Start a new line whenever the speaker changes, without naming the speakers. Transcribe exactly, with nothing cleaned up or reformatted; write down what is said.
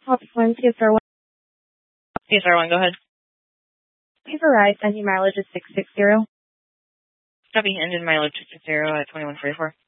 Office one, C S R one.
C S R one, go ahead.
Please arrive, engine mileage is six six zero.
Copy, engine mileage six six zero at twenty-one forty-four.